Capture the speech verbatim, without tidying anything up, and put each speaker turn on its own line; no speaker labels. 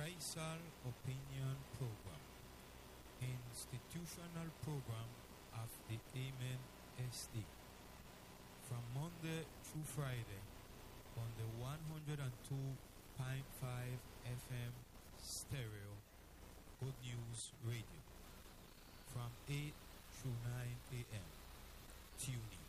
Racial Opinion Program, institutional program of the Amen S D. From Monday through Friday on the one hundred two point five F M stereo Good News Radio from eight through nine A M. Tune in.